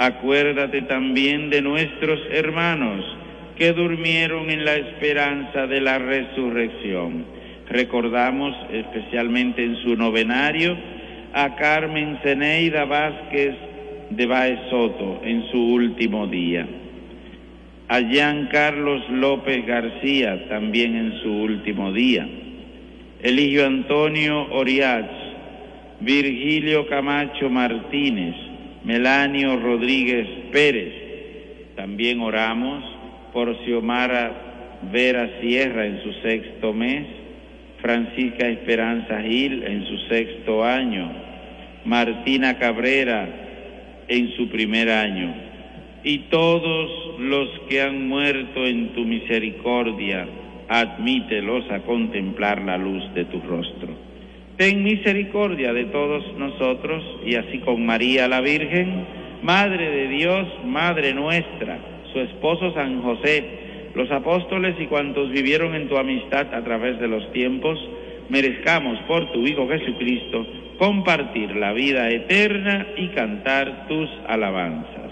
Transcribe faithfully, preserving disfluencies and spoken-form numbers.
Acuérdate también de nuestros hermanos que durmieron en la esperanza de la resurrección. Recordamos especialmente en su novenario a Carmen Zeneida Vázquez de Báez Soto en su último día, a Jean Carlos López García también en su último día, Eligio Antonio Oriach, Virgilio Camacho Martínez, Melanio Rodríguez Pérez. También oramos por Xiomara Vera Sierra en su sexto mes, Francisca Esperanza Gil en su sexto año, Martina Cabrera en su primer año, y todos los que han muerto en tu misericordia, admítelos a contemplar la luz de tu rostro. Ten misericordia de todos nosotros, y así con María la Virgen, Madre de Dios, Madre nuestra, su esposo San José, los apóstoles y cuantos vivieron en tu amistad a través de los tiempos, merezcamos por tu Hijo Jesucristo compartir la vida eterna y cantar tus alabanzas.